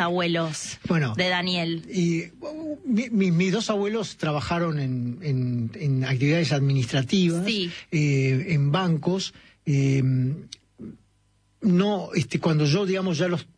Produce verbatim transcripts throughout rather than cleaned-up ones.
abuelos bueno, de Daniel? Y, mi, mi, mis dos abuelos trabajaron en, en, en actividades administrativas, sí. eh, en bancos. Eh, no, este, cuando yo, digamos, ya los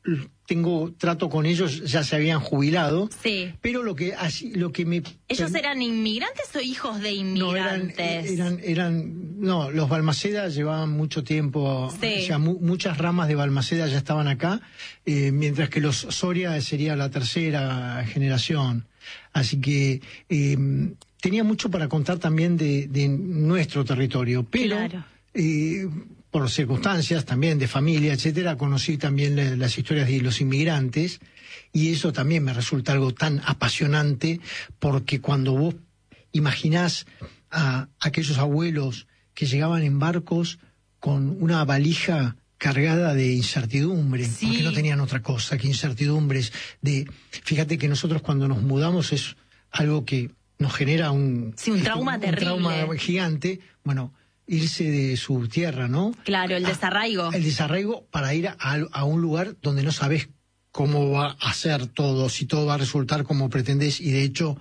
tengo trato con ellos, ya se habían jubilado. Sí. Pero lo que así, lo que me ¿Ellos eran inmigrantes o hijos de inmigrantes? No, eran, eran, eran no, los Balmaceda llevaban mucho tiempo, sí. o sea, mu muchas ramas de Balmaceda ya estaban acá, eh, mientras que los Soria sería la tercera generación. Así que eh, tenía mucho para contar también de, de nuestro territorio, pero claro. eh, por circunstancias también de familia, etcétera, conocí también la, las historias de los inmigrantes, y eso también me resulta algo tan apasionante, porque cuando vos imaginás a aquellos abuelos que llegaban en barcos con una valija cargada de incertidumbre, sí. porque no tenían otra cosa que incertidumbres. De, fíjate que nosotros cuando nos mudamos es algo que nos genera un, sí, un trauma un, terrible, un trauma gigante. Bueno, irse de su tierra, ¿no? Claro, el desarraigo. A, el desarraigo para ir a, a un lugar donde no sabes cómo va a ser todo, si todo va a resultar como pretendés, y de hecho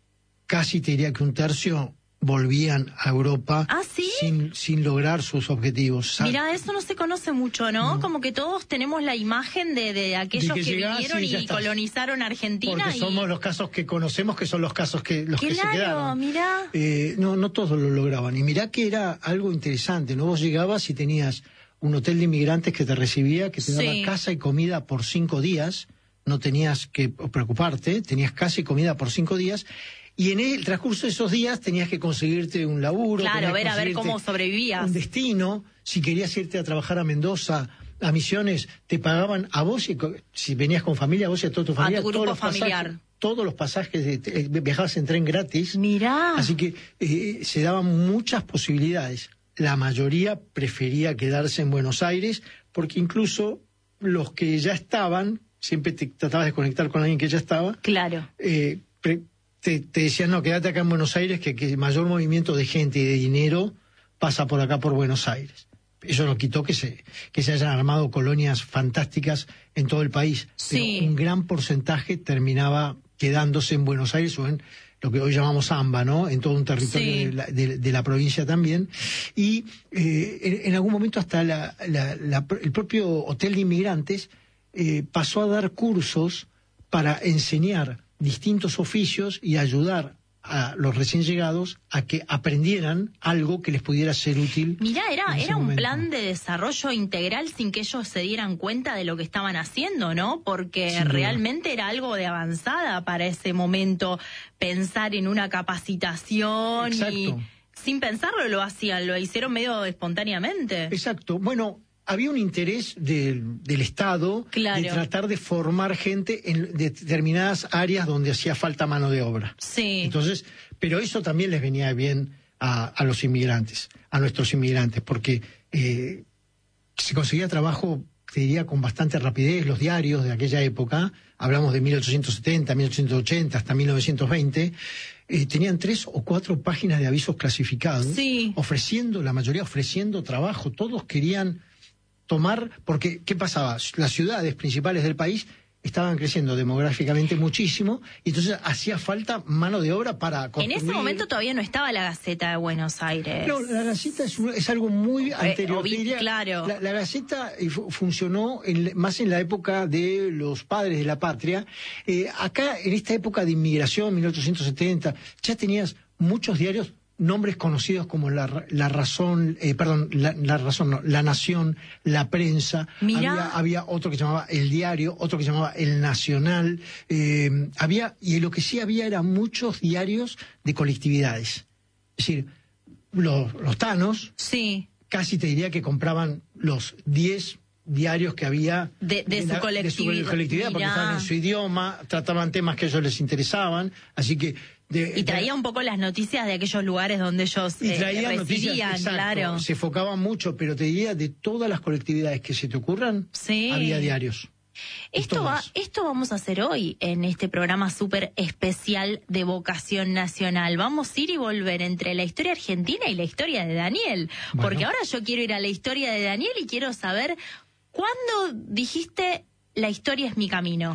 casi te diría que un tercio volvían a Europa ¿Ah, sí? sin, sin lograr sus objetivos. Mirá, eso no se conoce mucho, ¿no? no. Como que todos tenemos la imagen de, de aquellos de que, que llegás, vinieron sí, y colonizaron Argentina. Porque y... somos los casos que conocemos, que son los casos que los claro, que se quedaron. Mirá. Eh, no, no todos lo lograban. Y mirá que era algo interesante, ¿no? Vos llegabas y tenías un hotel de inmigrantes que te recibía, que te daba sí. casa y comida por cinco días. No tenías que preocuparte, tenías casa y comida por cinco días. Y en el transcurso de esos días tenías que conseguirte un laburo. Claro, ver a ver cómo sobrevivías. Un destino. Si querías irte a trabajar a Mendoza, a Misiones, te pagaban a vos, y si venías con familia, a vos y a toda tu familia. A tu grupo todos los familiar. Pasajes, todos los pasajes, de, eh, viajabas en tren gratis. Mirá. Así que eh, se daban muchas posibilidades. La mayoría prefería quedarse en Buenos Aires, porque incluso los que ya estaban, siempre te tratabas de conectar con alguien que ya estaba. Claro. Eh, pre, Te, te decían, no, quédate acá en Buenos Aires, que, que el mayor movimiento de gente y de dinero pasa por acá, por Buenos Aires. Eso no quitó que se, que se hayan armado colonias fantásticas en todo el país. Sí. Pero un gran porcentaje terminaba quedándose en Buenos Aires o en lo que hoy llamamos AMBA, ¿no? En todo un territorio sí. de, la, de, de la provincia también. Y eh, en, en algún momento hasta la, la, la, el propio Hotel de Inmigrantes eh, pasó a dar cursos para enseñar distintos oficios y ayudar a los recién llegados a que aprendieran algo que les pudiera ser útil. Mirá, era, era un momento. plan de desarrollo integral sin que ellos se dieran cuenta de lo que estaban haciendo, ¿no? Porque Sin realmente era algo de avanzada para ese momento, pensar en una capacitación. Exacto. Y sin pensarlo lo hacían, lo hicieron medio espontáneamente. Exacto. Bueno, había un interés del, del Estado claro. de tratar de formar gente en determinadas áreas donde hacía falta mano de obra. Sí. Entonces, pero eso también les venía bien a, a los inmigrantes, a nuestros inmigrantes, porque eh, se conseguía trabajo, te diría, con bastante rapidez. Los diarios de aquella época, hablamos de mil ochocientos setenta, mil ochocientos ochenta hasta mil novecientos veinte, eh, tenían tres o cuatro páginas de avisos clasificados, sí. ofreciendo, la mayoría ofreciendo trabajo. Todos querían tomar, porque ¿qué pasaba? Las ciudades principales del país estaban creciendo demográficamente muchísimo, y entonces hacía falta mano de obra para construir. En ese momento todavía no estaba la Gaceta de Buenos Aires. No, la Gaceta es, es algo muy anterior. Eh, oví, diría, claro. La, la Gaceta funcionó en, más en la época de los padres de la patria. Eh, acá, en esta época de inmigración, mil ochocientos setenta, ya tenías muchos diarios, nombres conocidos como La, la Razón, eh, perdón, la, la Razón, no, La Nación, La Prensa. Había, había otro que se llamaba El Diario, otro que se llamaba El Nacional. Eh, había, y lo que sí había eran muchos diarios de colectividades. Es decir, los, los tanos, sí. casi te diría que compraban los diez diarios que había de, de, de, su, la, colectividad. de su colectividad, porque estaban en su idioma, trataban temas que a ellos les interesaban, así que... De, y traía de, un poco las noticias de aquellos lugares donde ellos y eh, traían residían, noticias, exacto, claro. Se enfocaban mucho, pero te diría, de todas las colectividades que se te ocurran, sí. había diarios. Esto, va, esto vamos a hacer hoy en este programa súper especial de Vocación Nacional. Vamos a ir y volver entre la historia argentina y la historia de Daniel. Bueno. Porque ahora yo quiero ir a la historia de Daniel y quiero saber cuándo dijiste la historia es mi camino.